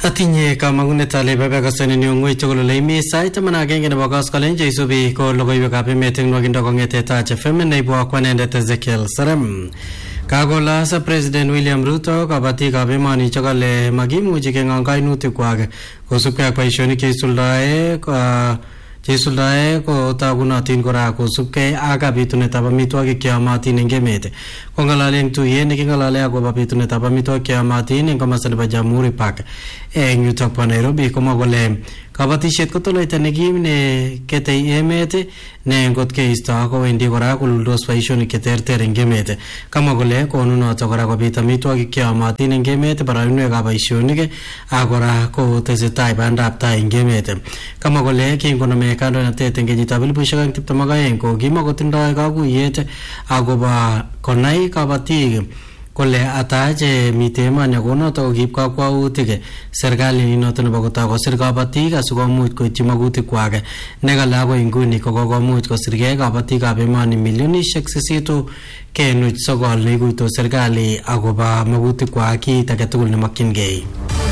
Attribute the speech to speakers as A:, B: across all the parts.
A: Atinye kamangunet ale bebe kasani ni ngoi tugul le mi site managenge nebo koskolen jeisubi ko logoiwekab emet eng nwakindo kongete Taach FM neibu akwanendet Ezekiel Serem. Kakolasa President William Ruto kabatikab emoni chekale makimuchi keng'ong kainutikwak kosubkei ak boisionik cheisuldae ko tagunotin kora kosubkei ak bitunetab amitwogik cheyomotin eng emet. Kong'alale eng tuyet neking'alale akobo bitunetab amitwogik cheyomotin eng komosta nebo Jamhuri Park eng yutok bo Nairobi, komwa kole kabatisiet ko toloita nekim ne ketei emet ne ngot keisto kowendi kora kululdos boisionik cheterter eng emet. Kamwa kole konunoto kora kobit amitwogik cheyomotin eng emet, barainwekab boisionik ak kora kotesetai bandab tai eng emet. Kamwa kole kingonome kandoinatet eng kenyitab 2022 ko kimakotindoi kakuyet akobo konai kabatik kole atache mitei emoni konoto kokiib kakwautik serikali noto nebo kotoi kosir kabatik asikomuch koityi magutikwak nekale akoi nguni kokomuch kosirgei kabatikab emoni milionishek 8.9 neikuitos serikali akobo magutikwak kiit age tugul nemokyingei.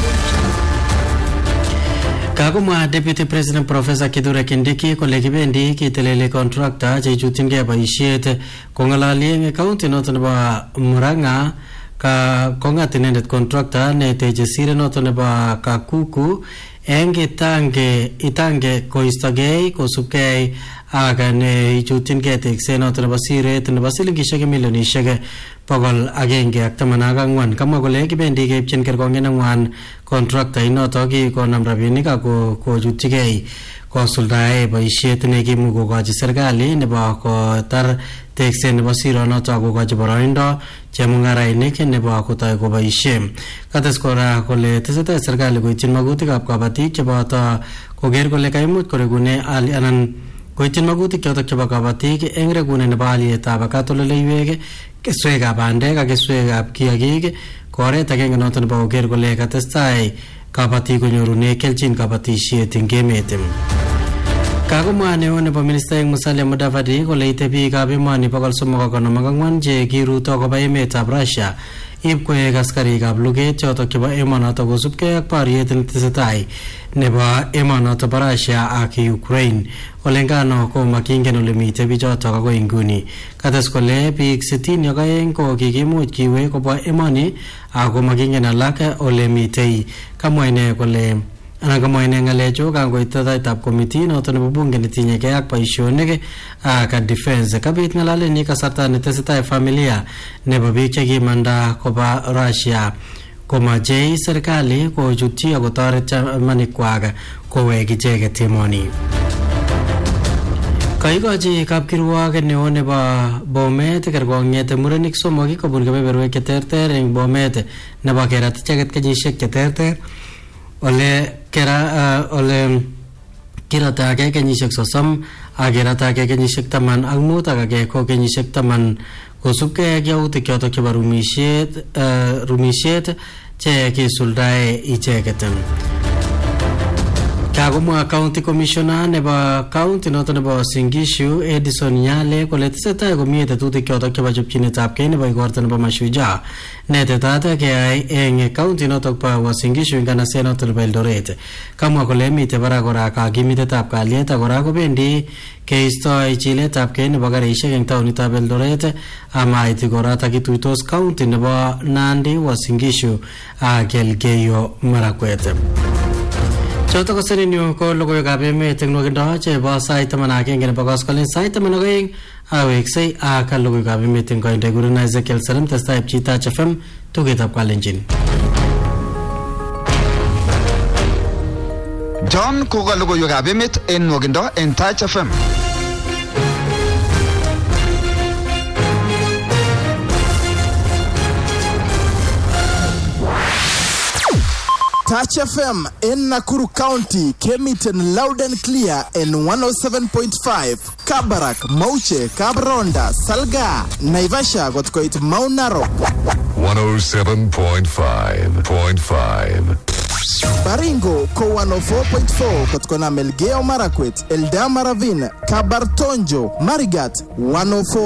A: Kakumwa Deputy President Professor Kithure Kindiki kole kibendi kitelele contractor cheichutyingei boisiet kong'alali eng county noto nebo Murang'a kong'at inendet contractor neteche siret noto nebo Kakuku eng itange koistogei kosubkei ak neichutyingei tekset noto nebo siret nebo silingishek milionishek 114. Kamwa kole kibendi keipchin kerkong'et neng'wan contractor inoto kikonam rabinik ak kochutyigei kosuldae boisiet nekimuch kokochi serikali nebo kotar tekset nebo sironoto kokochi boroindo chemung'arainik nebo kotoi koboisie. Kates kora kole tesetai serikali koityin magutikab kabatik cheboto koker kole kaimuch koregune anan koityin magutik chotok chebo kabatik eng regune nebo alyetab katoldoleiwek, keswekab bandek ak keswekab kiagik, ko oret agenge noto nebo koker kole katestai kabatik konyorune kelchin kabatisiet eng emet. Kakumwa neo nebo minista eng Musalia Mudavadi kole ite biikab emoni 354 che kiruto koba emetab Russia ib koek askarikab luget chotok chebo emonoto kosubkei ak boriet netesetai nebo emonoto bo Russia ak Ukraine. Ole ngano ko makingen ole mitei bichotok akoi nguni. Kates kole biik 62 ko kikimuch kiwe kobwa emoni ako makingen alak ole mitei. Kamwa ine ng'alechu kangoit tataitab committee noto nebo bunge netinyegei ak boisionik ak defense. Kabit ng'alalet kasarta netesetai familia nebo biik chekimanda koba Russia komachei serikali kochutyi akotoret chamanikwak kowek icheket emoni. Kaikochi kapkirwok neo nebo Bomet kerkong'et murenik 3 kobun kebeberwek cheterter eng Bomet nebo kerat icheket kenyisiek cheterter ole kirata age kenyisiek 30 ak kirata age kenyisiek 15 ak age ko kenyisiek 10 kosubkei ak yautik chotok chebo rumisiet che kisuldae icheket. Kakumwa County Commissioner nebo County noto nebo Uasin Gishu Edison Nyale kole tesetai komie tetutik chotok chebo chopchinetab kei nebo igorta nebo Mashujaa netetat keyai eng county notok bo Uasin Gishu eng kanaset noto nebo Eldoret. Kamwa kole mitei barak kora kakimitetab kalyet ak kora kobendi keistoi chiletab kei nebo karisiek eng taonitab Eldoret amaiti kora takituitos county nebo Nandi, Uasin Gishu ak Elgeyo Marakwet. Choto ko seninyo ko logoiwekab emet eng nwakindo chebo sait 11 nebo koskolen sait 12 aweksei ak logoiwekab emet eng koindo kiguren Ezekiel Serem testai Taach FM tugetab Kalenjin.
B: John ko logoiwekab emet eng nwakindo eng Taach FM.
C: Taach FM in Nakuru County came it in loud and clear in 107.5. Kabarak, Mauche, Kabronda, Salga, Naivasha got quite Mount Narok.
D: 107.5.
C: Baringo ko 104.4 katika Melgeo Marakwet, Eldama Ravine, Kabartonjo, Marigat 104